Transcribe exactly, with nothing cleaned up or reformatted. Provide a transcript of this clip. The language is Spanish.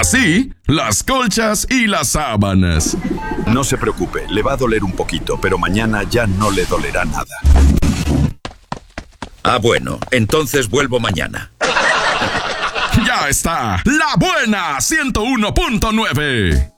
Así, las colchas y las sábanas. No se preocupe, le va a doler un poquito, pero mañana ya no le dolerá nada. Ah, bueno, entonces vuelvo mañana. Ya está, La Buena ciento uno punto nueve.